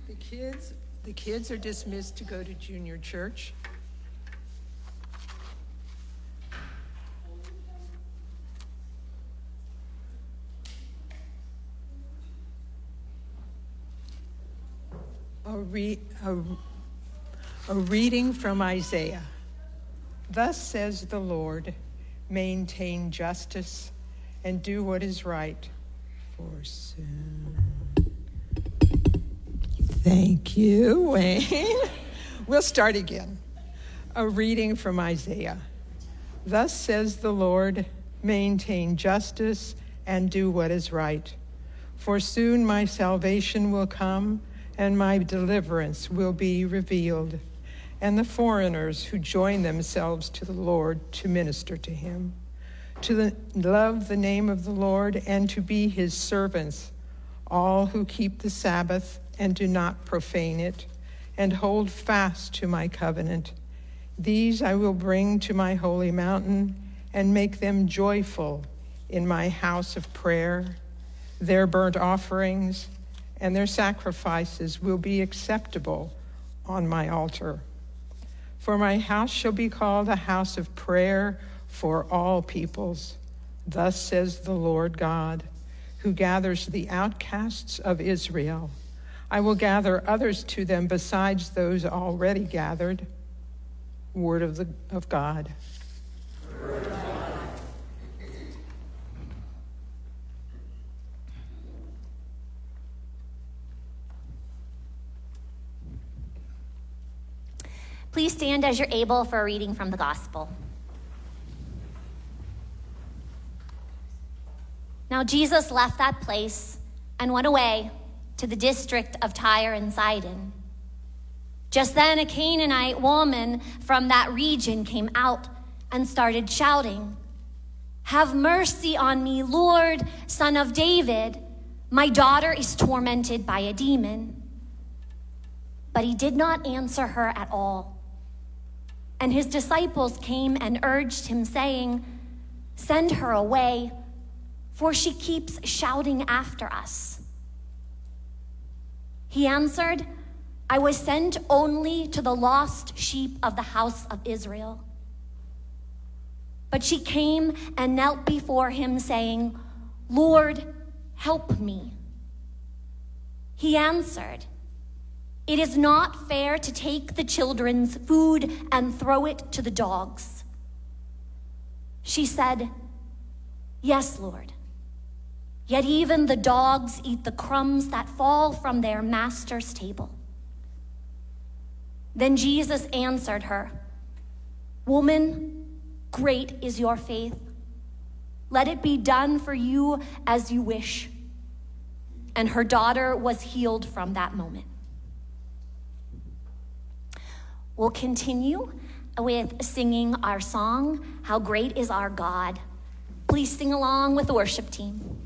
The kids are dismissed to go to junior church. A reading from Isaiah. Thus says the Lord, maintain justice and do what is right, for soon. Thank you, Wayne. We'll start again. A reading from Isaiah. Thus says the Lord, maintain justice and do what is right, for soon my salvation will come and my deliverance will be revealed, and the foreigners who join themselves to the Lord to minister to him, to love the name of the Lord and to be his servants, all who keep the Sabbath and do not profane it, and hold fast to my covenant. These I will bring to my holy mountain and make them joyful in my house of prayer. Their burnt offerings and their sacrifices will be acceptable on my altar. For my house shall be called a house of prayer for all peoples. Thus says the Lord God, who gathers the outcasts of Israel. I will gather others to them besides those already gathered. Word of God. Word of God. Please stand as you're able for a reading from the Gospel. Now Jesus left that place and went away to the district of Tyre and Sidon. Just then a Canaanite woman from that region came out and started shouting, "Have mercy on me, Lord, Son of David. My daughter is tormented by a demon." But he did not answer her at all. And his disciples came and urged him, saying, "Send her away, for she keeps shouting after us." He answered, "I was sent only to the lost sheep of the house of Israel." But she came and knelt before him, saying, "Lord, help me." He answered, "It is not fair to take the children's food and throw it to the dogs." She said, "Yes, Lord. Yet even the dogs eat the crumbs that fall from their master's table." Then Jesus answered her, "Woman, great is your faith. Let it be done for you as you wish." And her daughter was healed from that moment. We'll continue with singing our song, "How Great is Our God." Please sing along with the worship team.